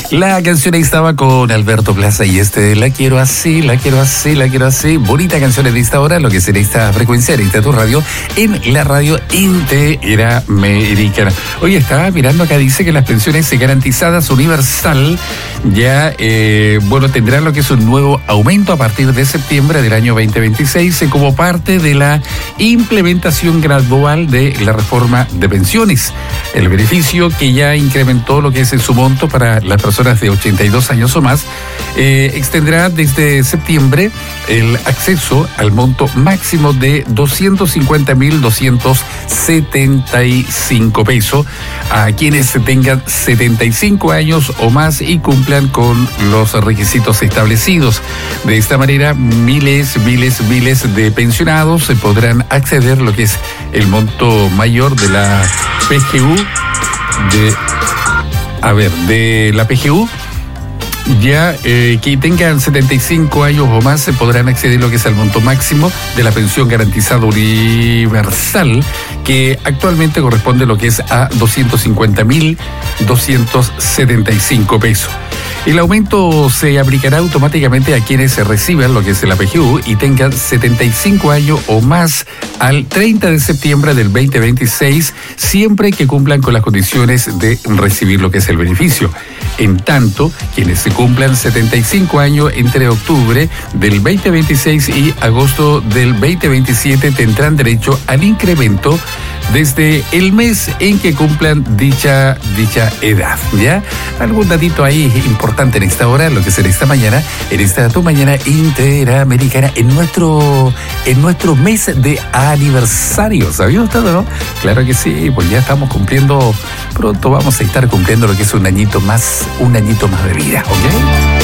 La canción ahí estaba con Alberto Plaza y La quiero así, la quiero así, la quiero así. Bonita canción en esta hora, lo que será esta frecuencia, en esta tu radio, en la radio interamericana. Oye, estaba mirando acá, dice que las pensiones garantizadas universal ya, tendrán lo que es un nuevo aumento a partir de septiembre del año 2026 como parte de la implementación gradual de la reforma de pensiones. El beneficio que ya incrementó lo que es en su monto para las personas de 82 años o más, extenderá desde septiembre el acceso al monto máximo de 250.275 pesos a quienes tengan 75 años o más y cumplan con los requisitos establecidos. De esta manera, miles de pensionados podrán acceder a lo que es el monto mayor de la PGU, de la PGU, ya que tengan 75 años o más podrán acceder a lo que es el monto máximo de la pensión garantizada universal, que actualmente corresponde a lo que es a 250.275 pesos. El aumento se aplicará automáticamente a quienes reciban lo que es la PGU y tengan 75 años o más al 30 de septiembre del 2026, siempre que cumplan con las condiciones de recibir lo que es el beneficio. En tanto, quienes se cumplan 75 años entre octubre del 2026 y agosto del 2027 tendrán derecho al incremento desde el mes en que cumplan dicha edad, ¿ya? Algún datito ahí importante en esta hora, lo que será esta mañana, en esta tu mañana interamericana, en nuestro mes de aniversario. ¿Sabía usted, no? Claro que sí, pues ya estamos cumpliendo, pronto vamos a estar cumpliendo lo que es un añito más de vida, ¿ok?